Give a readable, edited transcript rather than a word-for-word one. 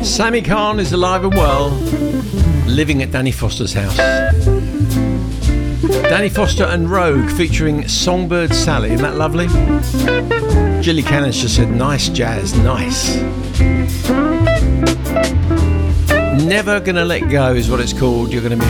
Sammy Cahn is alive and well, living at Danny Foster's house. Danny Foster and Rogue featuring Songbird Sally, isn't that lovely? Gilly Cannon's just said, nice jazz, nice. Never Gonna Let Go is what it's called. You're going to be